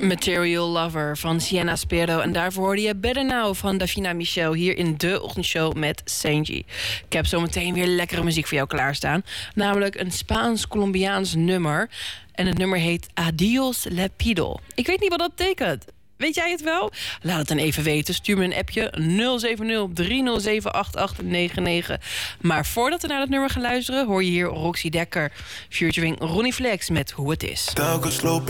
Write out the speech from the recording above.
Material Lover van Sienna Spero. En daarvoor hoorde je Better Now van Davina Michel hier in de ochtendshow met Sanji. Ik heb zometeen weer lekkere muziek voor jou klaarstaan. Namelijk een Spaans-Colombiaans nummer. En het nummer heet Adios Le Pido. Ik weet niet wat dat betekent. Weet jij het wel? Laat het dan even weten. Stuur me een appje 070-307-8899. Maar voordat we naar dat nummer gaan luisteren, hoor je hier Roxy Dekker featuring Ronnie Flex met Hoe Het Is. Telkens loop